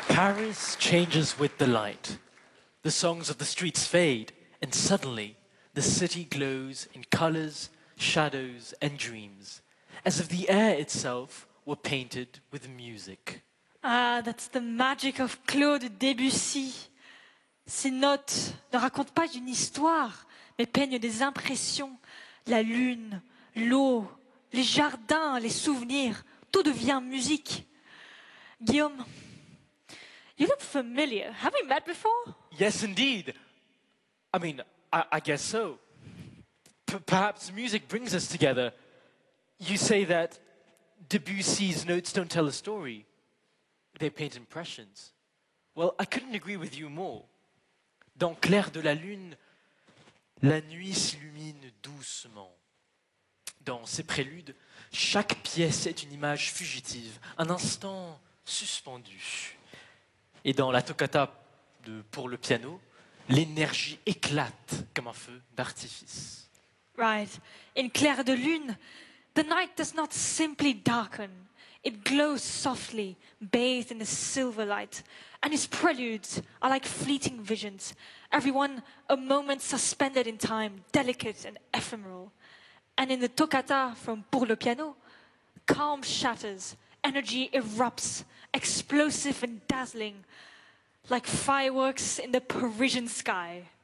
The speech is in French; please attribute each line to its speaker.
Speaker 1: Paris changes with the light. The songs of the streets fade, and suddenly the city glows in colors, shadows, and dreams, as if the air itself were painted with music.
Speaker 2: Ah, that's the magic of Claude Debussy. Ces notes ne racontent pas une histoire, mais peignent des impressions. La lune, l'eau, les jardins, les souvenirs, tout devient musique. Guillaume, you look familiar. Have we met before?
Speaker 1: Yes, indeed. I guess so. Perhaps music brings us together. You say that Debussy's notes don't tell a story. They paint impressions. Well, I couldn't agree with you more. Dans Clair de la Lune, la nuit s'illumine doucement. Dans ces préludes, chaque pièce est une image fugitive, un instant suspendu. Et dans la toccata pour le piano, l'énergie éclate comme un feu d'artifice.
Speaker 2: Right. In Clair de Lune, the night does not simply darken. It glows softly, bathed in the silver light. And his preludes are like fleeting visions, everyone a moment suspended in time, delicate and ephemeral. And in the toccata from Pour le piano, calm shatters, energy erupts, explosive and dazzling, like fireworks in the Parisian sky.